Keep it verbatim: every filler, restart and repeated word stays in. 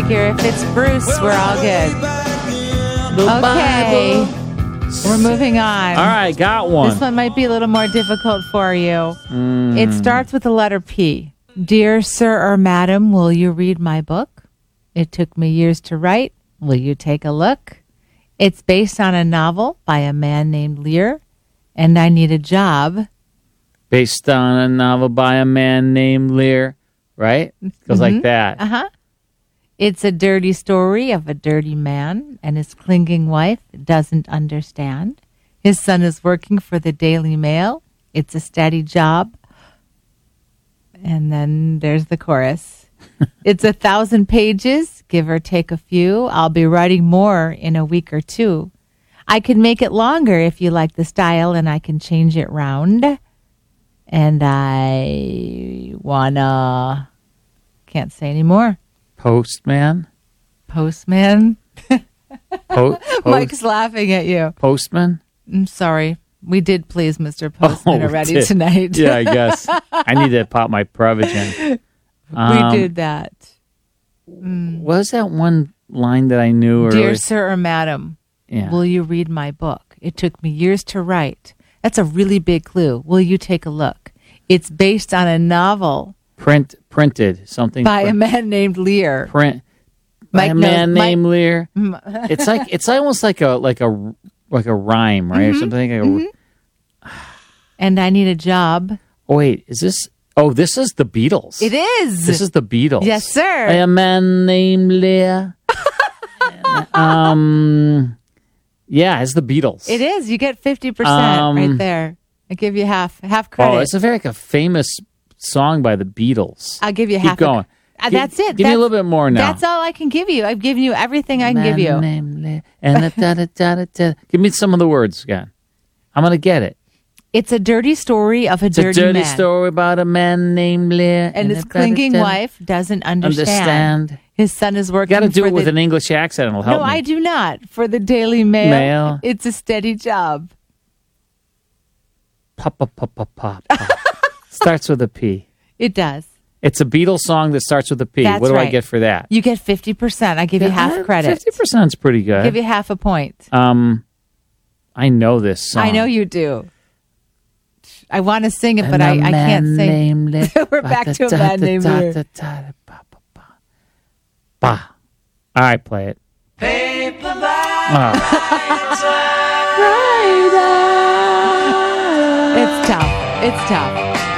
figure if it's Bruce, we're all good. The Okay. Bible. We're moving on. All right, got one. This one might be a little more difficult for you. Mm. It starts with the letter P. Dear sir or madam, will you read my book? It took me years to write. Will you take a look? It's based on a novel by a man named Lear, and I need a job. Based on a novel by a man named Lear, right? Goes Mm-hmm. like that. Uh-huh. It's a dirty story of a dirty man, and his clinging wife doesn't understand. His son is working for the Daily Mail. It's a steady job. And then there's the chorus. It's a thousand pages, give or take a few. I'll be writing more in a week or two. I can make it longer if you like the style, and I can change it round. And I wanna... Can't say any more. Postman? Postman? Po- post- Mike's laughing at you. Postman? I'm sorry. We did please Mister Postman Oh, already did. tonight. Yeah, I guess. I need to pop my Prevagen. Um, we did that. What was that one line that I knew? Dear earlier? sir or madam, Yeah. will you read my book? It took me years to write. That's a really big clue. Will you take a look? It's based on a novel Print, printed, something. by print, a man named Lear. Print. By Mike a man knows- named Mike- Lear. It's like, it's almost like a, like a, like a rhyme, right? Mm-hmm. Or something. Like a, And I need a job. Oh, wait, is this? Oh, this is the Beatles. It is. This is the Beatles. Yes, sir. By a man named Lear. um, yeah, it's the Beatles. It is. You get fifty percent Um, right there. I give you half half credit. Oh, it's a very like a famous song by the Beatles. I'll give you Keep half. going. Uh, Gi- that's it. Give me a That's- little bit more now. That's all I can give you. I've given you everything I can give you. Man named Lear. And da, da, da, da, da. Give me some of the words again. I'm gonna get it. It's a dirty story of a It's dirty a dirty man. story about a man named Lear And his da, da, da, clinging da. wife doesn't understand. Understand. His son is You working got to do for it with the... an English accent. It'll help No, me. I do not. For the Daily Mail. Mail. It's a steady job. Pa, pa, pa, pa, pa, pa. Starts with a P. It does. It's a Beatles song that starts with a P. That's what do I right. get for that? You get fifty percent. I give you half credit. Fifty percent is pretty good. Give you half a point. Um, I know this song. I know you do. I want to sing it, but And I, a I can't man sing. named Lear. We're back to a Da, man da, named da, Lear. da, da, da, ba, ba, ba. Ba. All right, play it. Oh. It's tough. It's tough.